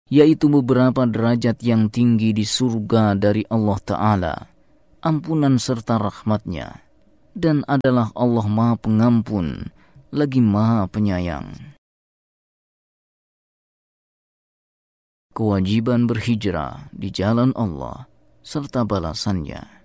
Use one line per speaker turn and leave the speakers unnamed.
yaitu beberapa derajat yang tinggi di surga dari Allah Ta'ala, ampunan serta rahmatnya, dan adalah Allah Maha Pengampun, lagi Maha Penyayang. Kewajiban berhijrah di jalan Allah serta balasannya.